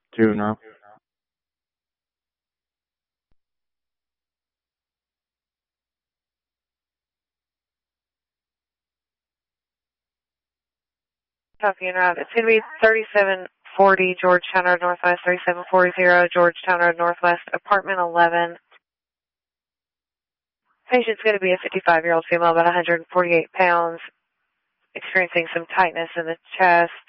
Juno. Copy and route. It's going to be 3740 Georgetown Road Northwest, 3740 Georgetown Road Northwest, apartment 11. Patient's going to be a 55-year-old female, about 148 pounds, experiencing some tightness in the chest.